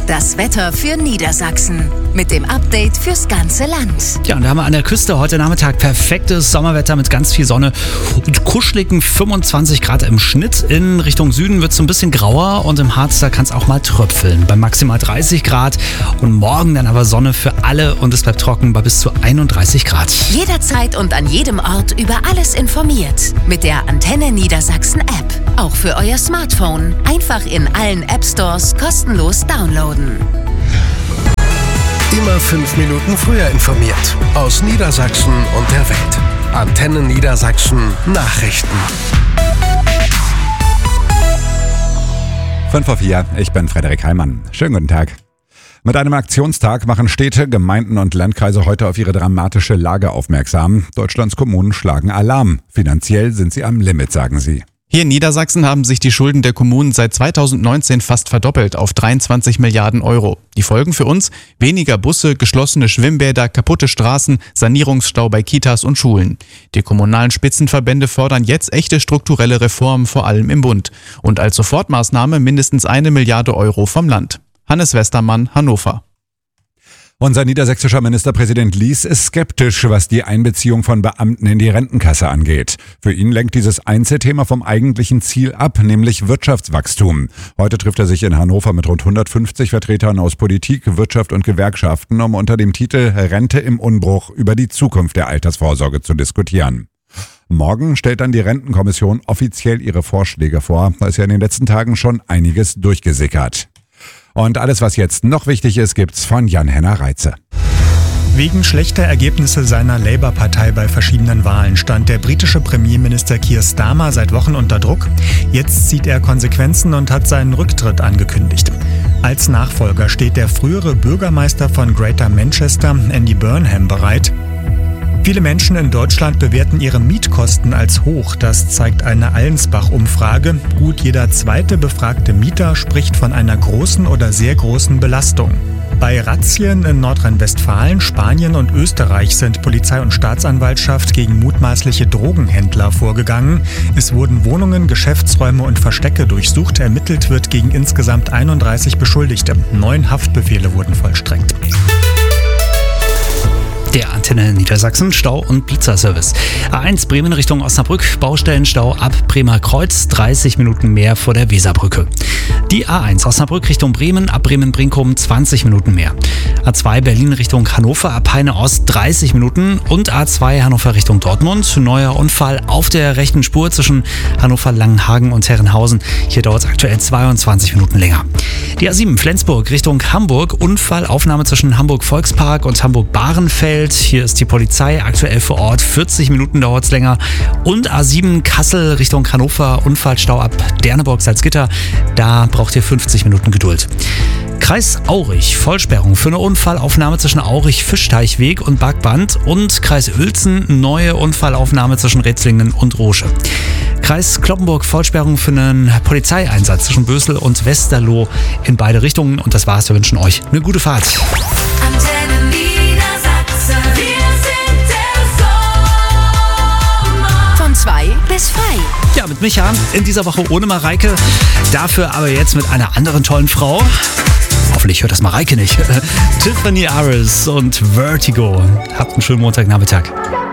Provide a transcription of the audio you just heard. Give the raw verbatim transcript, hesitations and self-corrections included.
Das Wetter für Niedersachsen mit dem Update fürs ganze Land. Ja, und da haben wir an der Küste heute Nachmittag perfektes Sommerwetter mit ganz viel Sonne und kuscheligen fünfundzwanzig Grad im Schnitt. In Richtung Süden wird es so ein bisschen grauer und im Harz, da kann es auch mal tröpfeln. Bei maximal dreißig Grad und morgen dann aber Sonne für alle und es bleibt trocken bei bis zu einunddreißig Grad. Jederzeit und an jedem Ort über alles informiert. Mit der Antenne Niedersachsen App. Auch für euer Smartphone. Einfach in allen App Stores kostenlos downloaden. Immer fünf Minuten früher informiert. Aus Niedersachsen und der Welt. Antenne Niedersachsen Nachrichten. fünf vor vier, ich bin Frederik Heimann. Schönen guten Tag. Mit einem Aktionstag machen Städte, Gemeinden und Landkreise heute auf ihre dramatische Lage aufmerksam. Deutschlands Kommunen schlagen Alarm. Finanziell sind sie am Limit, sagen sie. Hier in Niedersachsen haben sich die Schulden der Kommunen seit zweitausendneunzehn fast verdoppelt auf dreiundzwanzig Milliarden Euro. Die Folgen für uns? Weniger Busse, geschlossene Schwimmbäder, kaputte Straßen, Sanierungsstau bei Kitas und Schulen. Die kommunalen Spitzenverbände fordern jetzt echte strukturelle Reformen, vor allem im Bund. Und als Sofortmaßnahme mindestens eine Milliarde Euro vom Land. Hannes Westermann, Hannover. Unser niedersächsischer Ministerpräsident Lies ist skeptisch, was die Einbeziehung von Beamten in die Rentenkasse angeht. Für ihn lenkt dieses Einzelthema vom eigentlichen Ziel ab, nämlich Wirtschaftswachstum. Heute trifft er sich in Hannover mit rund hundertfünfzig Vertretern aus Politik, Wirtschaft und Gewerkschaften, um unter dem Titel Rente im Umbruch über die Zukunft der Altersvorsorge zu diskutieren. Morgen stellt dann die Rentenkommission offiziell ihre Vorschläge vor. Da ist ja in den letzten Tagen schon einiges durchgesickert. Und alles, was jetzt noch wichtig ist, gibt's von Jan-Henner Reitze. Wegen schlechter Ergebnisse seiner Labour-Partei bei verschiedenen Wahlen stand der britische Premierminister Keir Starmer seit Wochen unter Druck. Jetzt zieht er Konsequenzen und hat seinen Rücktritt angekündigt. Als Nachfolger steht der frühere Bürgermeister von Greater Manchester, Andy Burnham, bereit. Viele Menschen in Deutschland bewerten ihre Mietkosten als hoch. Das zeigt eine Allensbach-Umfrage. Gut jeder zweite befragte Mieter spricht von einer großen oder sehr großen Belastung. Bei Razzien in Nordrhein-Westfalen, Spanien und Österreich sind Polizei und Staatsanwaltschaft gegen mutmaßliche Drogenhändler vorgegangen. Es wurden Wohnungen, Geschäftsräume und Verstecke durchsucht. Ermittelt wird gegen insgesamt einunddreißig Beschuldigte. Neun Haftbefehle wurden vollstreckt. Der Antenne Niedersachsen Stau- und Blitzerservice. A eins Bremen Richtung Osnabrück, Baustellenstau ab Bremer Kreuz, dreißig Minuten mehr vor der Weserbrücke. Die A eins Osnabrück Richtung Bremen, ab Bremen-Brinkum zwanzig Minuten mehr. A zwei Berlin Richtung Hannover, ab Heine Ost dreißig Minuten und A zwei Hannover Richtung Dortmund. Neuer Unfall auf der rechten Spur zwischen Hannover-Langenhagen und Herrenhausen. Hier dauert es aktuell zweiundzwanzig Minuten länger. Die A sieben Flensburg Richtung Hamburg, Unfallaufnahme zwischen Hamburg-Volkspark und Hamburg-Bahrenfeld. Hier ist die Polizei aktuell vor Ort, vierzig Minuten dauert es länger. Und A sieben Kassel Richtung Hannover, Unfallstau ab Derneburg-Salzgitter. Da braucht ihr fünfzig Minuten Geduld. Kreis Aurich, Vollsperrung für eine Unfallaufnahme zwischen Aurich-Fischteichweg und Bergband. Und Kreis Uelzen, neue Unfallaufnahme zwischen Retzlingen und Rosche. Kreis Cloppenburg, Vollsperrung für einen Polizeieinsatz zwischen Bösel und Westerloh in beide Richtungen. Und das war's, wir wünschen euch eine gute Fahrt. Antenne Niedersachsen, wir sind der Sommer. Von zwei bis frei. Ja, mit Micha in dieser Woche ohne Mareike. Dafür aber jetzt mit einer anderen tollen Frau. Hoffentlich hört das Mareike nicht. Tiffany Aris und Vertigo. Habt einen schönen Montagnachmittag.